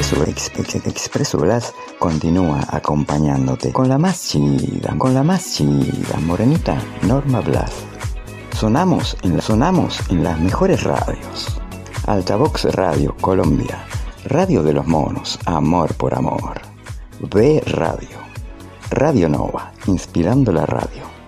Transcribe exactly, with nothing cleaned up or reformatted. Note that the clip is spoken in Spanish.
Expreso, ex, ex, Expreso Glass continúa acompañándote con la más chida, con la más chida, morenita Norma Blas. Sonamos en, la, sonamos en las mejores radios. Altavox Radio Colombia, Radio de los Monos, Amor por Amor. B Radio, Radio Nova, inspirando la radio.